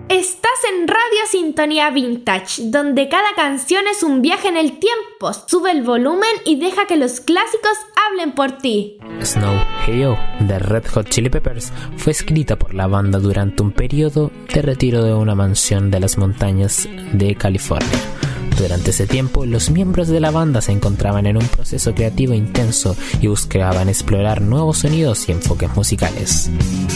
Estás en Radio Sintonía Vintage, donde cada canción es un viaje en el tiempo. Sube el volumen y deja que los clásicos hablen por ti. Snow Hey Yo de Red Hot Chili Peppers fue escrita por la banda durante un periodo de retiro de una mansión de las montañas de California. Durante ese tiempo, los miembros de la banda se encontraban en un proceso creativo intenso y buscaban explorar nuevos sonidos y enfoques musicales.